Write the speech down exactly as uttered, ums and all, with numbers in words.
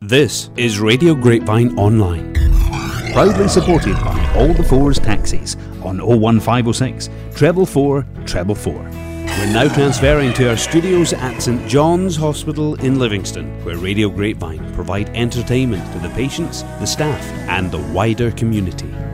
This is Radio Grapevine Online, proudly supported by All the Fours Taxis on oh one five oh six, treble four, treble four. We're now transferring to our studios at St John's Hospital in Livingston, where Radio Grapevine provide entertainment to the patients, the staff and the wider community.